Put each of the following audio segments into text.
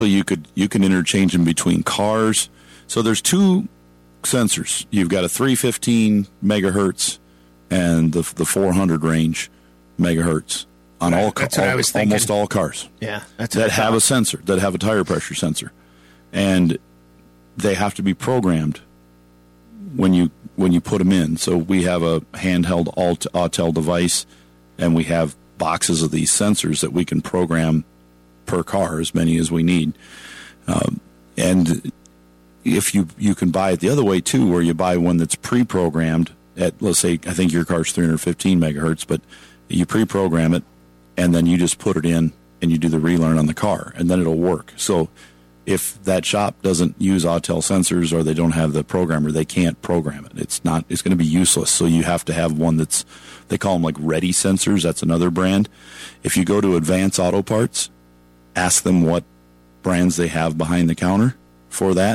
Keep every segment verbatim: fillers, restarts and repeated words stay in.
you could you can interchange them between cars. So there's two sensors. You've got a three fifteen megahertz and the the four hundred range megahertz on right, all, that's all what I was thinking. almost all cars. Yeah, that's that have a sensor, that have a tire pressure sensor, and they have to be programmed when you when you put them in. So we have a handheld Autel device, and we have boxes of these sensors that we can program per car, as many as we need. Um, and if you you can buy it the other way too, where you buy one that's pre-programmed at, let's say, I think your car's three fifteen megahertz, but you pre-program it, and then you just put it in and you do the relearn on the car, and then it'll work. So if that shop doesn't use Autel sensors or they don't have the programmer, they can't program it. It's not. It's going to be useless. So you have to have one that's, they call them like Ready Sensors. That's another brand. If you go to Advance Auto Parts, ask them what brands they have behind the counter for that.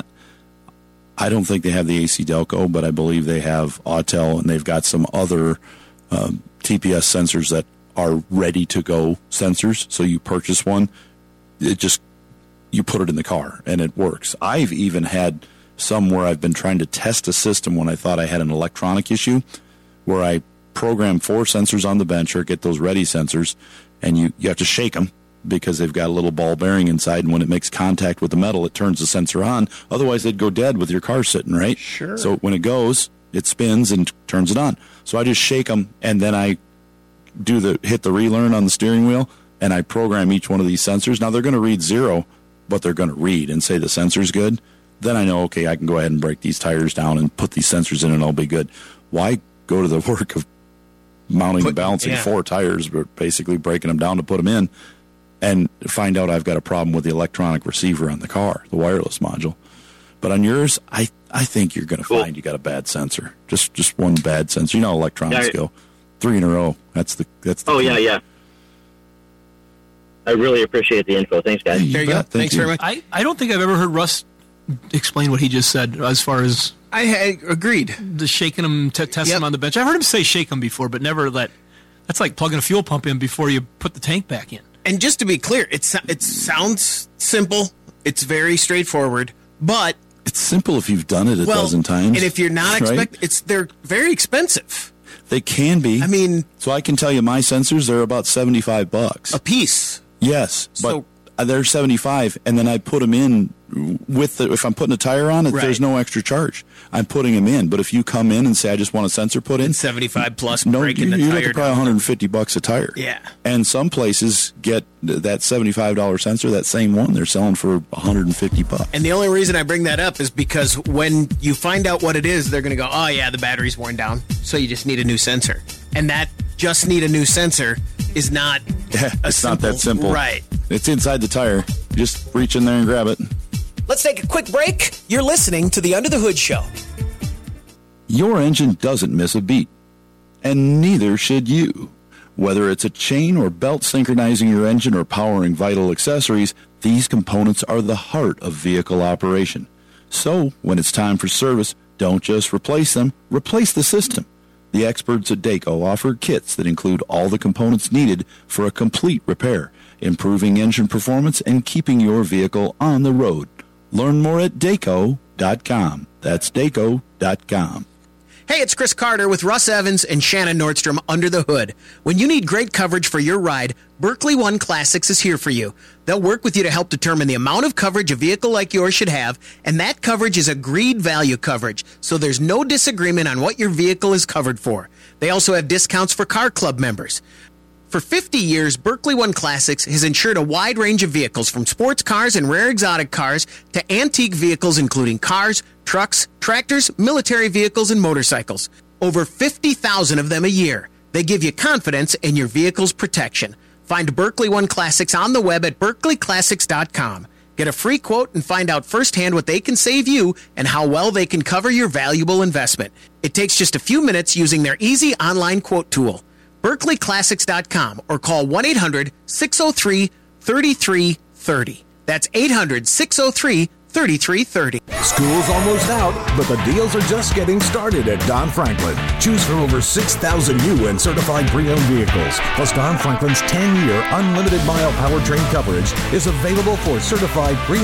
I don't think they have the A C Delco, but I believe they have Autel, and they've got some other um, T P S sensors that are ready-to-go sensors. So you purchase one, it just, you put it in the car, and it works. I've even had some where I've been trying to test a system when I thought I had an electronic issue, where I program four sensors on the bench or get those Ready sensors, and you, you have to shake them because they've got a little ball bearing inside, and when it makes contact with the metal, it turns the sensor on. Otherwise, they'd go dead with your car sitting, right? Sure. So when it goes, it spins and turns it on. So I just shake them, and then I do the hit the relearn on the steering wheel, and I program each one of these sensors. Now, they're going to read zero, but they're going to read and say the sensor's good. Then I know, okay, I can go ahead and break these tires down and put these sensors in, and I'll be good. Why go to the work of mounting put, and balancing yeah. four tires, but basically breaking them down to put them in, and find out I've got a problem with the electronic receiver on the car, the wireless module. But on yours, I, I think you're going to cool. find you got a bad sensor. Just just one bad sensor. You know how electronics yeah, go. Three in a row. That's the that's the Oh, key. yeah, yeah. I really appreciate the info. Thanks, guys. There you go. Thank Thanks you. very much. I, I don't think I've ever heard Russ explain what he just said as far as I, I agreed. the shaking them, t- testing Yep. them on the bench. I've heard him say shake them before, but never let. That's like plugging a fuel pump in before you put the tank back in. And just to be clear, it, so- it sounds simple. It's very straightforward, but It's simple if you've done it a well, dozen times. and if you're not right? expect, it's they're very expensive. They can be. I mean, so I can tell you my sensors, they're about seventy-five bucks. a piece. Yes, So- but they're seventy-five, and then I put them in with the, if I'm putting a tire on it, Right. there's no extra charge. I'm putting them in, but if you come in and say, I just want a sensor put in, seventy-five plus no, breaking the you're tire looking probably down. one hundred fifty bucks a tire. Yeah. And some places get that seventy-five dollars sensor, that same one, they're selling for one hundred fifty bucks. And the only reason I bring that up is because when you find out what it is, they're going to go, oh, yeah, the battery's worn down, so you just need a new sensor. And that just need a new sensor is not Yeah, a it's not that simple. Right. It's inside the tire. Just reach in there and grab it. Let's take a quick break. You're listening to the Under the Hood Show. Your engine doesn't miss a beat, and neither should you. Whether it's a chain or belt synchronizing your engine or powering vital accessories, these components are the heart of vehicle operation. So, when it's time for service, don't just replace them, replace the system. The experts at Dayco offer kits that include all the components needed for a complete repair, improving engine performance and keeping your vehicle on the road. Learn more at Dayco dot com. That's Dayco dot com. Hey, it's Chris Carter with Russ Evans and Shannon Nordstrom Under the Hood. When you need great coverage for your ride, Berkley One Classics is here for you. They'll work with you to help determine the amount of coverage a vehicle like yours should have, and that coverage is agreed value coverage, so there's no disagreement on what your vehicle is covered for. They also have discounts for Car Club members. For fifty years, Berkley One Classics has insured a wide range of vehicles, from sports cars and rare exotic cars to antique vehicles, including cars, trucks, tractors, military vehicles, and motorcycles. Over fifty thousand of them a year. They give you confidence in your vehicle's protection. Find Berkley One Classics on the web at berkley classics dot com. Get a free quote and find out firsthand what they can save you and how well they can cover your valuable investment. It takes just a few minutes using their easy online quote tool. berkley classics dot com or call one eight hundred six oh three three three three oh. That's eight hundred six oh three three three thirty-three thirty. School's almost out, but the deals are just getting started at Don Franklin. Choose from over six thousand new and certified pre-owned vehicles. Plus, Don Franklin's ten-year unlimited mile powertrain coverage is available for certified pre-owned